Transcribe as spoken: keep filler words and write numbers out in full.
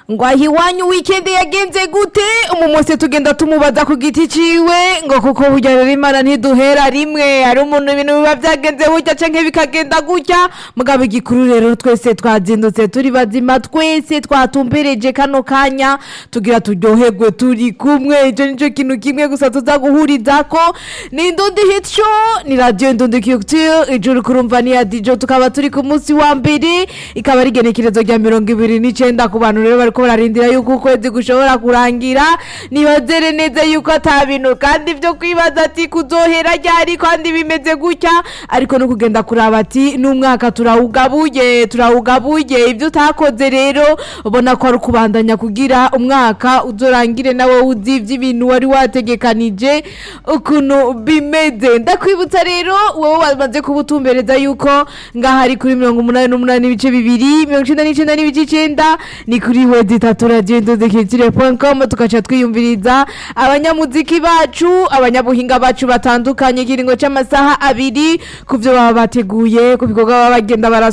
ngo aho iwanyu weekend yagenze gute umumose tugenda tumubaza ku giti ciwe ngo kuko burya rero imana ntiduhera rimwe hari umuntu ibintu biba byagenze burya canke bikagenda gutya mugabo igikuru rero twese twazindutse turi bazima twese twatumbereje kano kanya tugira turyoherwe turi kumwe ico nico kintu kimwe gusa tuza guhurizako ni Indundi Hit Show ni radio Indundi Culture ijuru kurumva ni ya D J tukaba turi ku munsi wa mbere ikaba ari genekerezo rya mirongo ibiri n'icenda ku bantu rero bariko bararindira yuko ukwezi gushobora kurangira nibazere neza yuko atabintu kandi byo kwibaza ati kuzohera ryari kandi bimeze gutya ariko no kugenda kuraba ati n'umwaka turawugabuye turawugabuye ibyo utakoze rero ubona ko ari kubandanya kugira umwaka uzorangire nawe uzi iby'ibintu wari wategekanije ukuntu bimeze ndakwibutsa rero wowe wamaze kubutumbereza yuko ngaha ari kuri mirongo umunani n'umunani ibice bibiri mirongo icenda n'icenda n'ibice icenda ni kuri wedi itatu radio indundi culture dot com tukaca twiyumviriza abanyamuziki bacu abanyabuhinga bacu batandukanye kiringo c'amasaha abiri kuvyo baba bateguye ku bikorwa baba bagenda bara